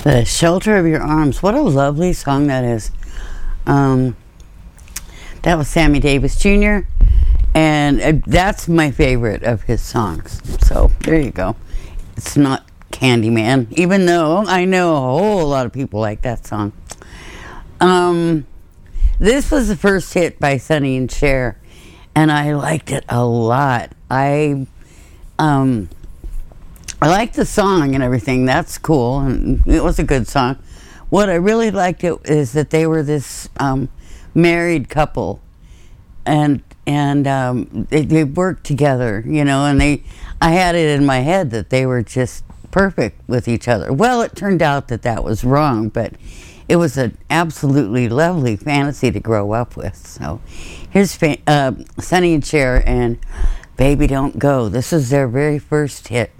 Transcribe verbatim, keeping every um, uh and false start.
The Shelter of Your Arms. What a lovely song that is. Um, that was Sammy Davis Junior And uh, that's my favorite of his songs. So there you go. It's not Candyman, even though I know a whole lot of people like that song. Um, this was the first hit by Sonny and Cher, and I liked it a lot. I um, I liked the song and everything. That's cool, and it was a good song. What I really liked it is that they were this um, married couple, and and um, they, they worked together, you know. And they, I had it in my head that they were just perfect with each other. Well, it turned out that that was wrong, but it was an absolutely lovely fantasy to grow up with. So here's fa- uh, Sonny and Cher and Baby Don't Go. This is their very first hit.